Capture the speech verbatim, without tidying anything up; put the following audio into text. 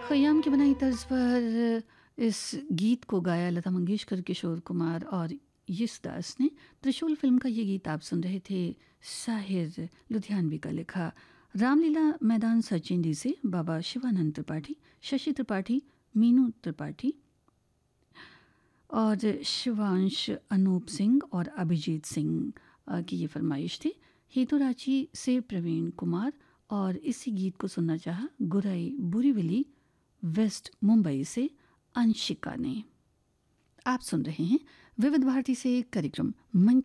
खयाम की बनाई तर्ज पर इस गीत को गाया लता मंगेशकर, किशोर कुमार और यशदास ने। त्रिशूल फिल्म का ये गीत आप सुन रहे थे। साहिर लुधियानवी का लिखा। रामलीला मैदान सचिंडी से बाबा शिवानंद त्रिपाठी, शशि त्रिपाठी, मीनू त्रिपाठी और शिवांश, अनूप सिंह और अभिजीत सिंह की ये फरमाइश थी। हेतु रांची से प्रवीण कुमार और इसी गीत को सुनना चाहा गुराई बुरीविली वेस्ट मुंबई से अंशिका ने। आप सुन रहे हैं विविध भारती से कार्यक्रम मंच